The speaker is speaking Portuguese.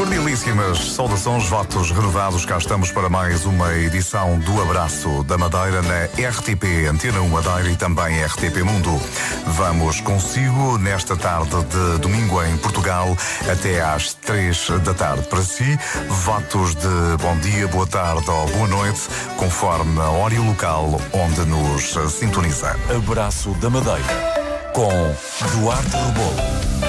Cordialíssimas saudações, votos renovados. Cá estamos para mais uma edição do Abraço da Madeira na RTP Antena 1 Madeira e também RTP Mundo. Vamos consigo nesta tarde de domingo em Portugal até às 3 da tarde. Para si, votos de bom dia, boa tarde ou boa noite, conforme a hora e o local onde nos sintoniza. Abraço da Madeira com Duarte Rebolo.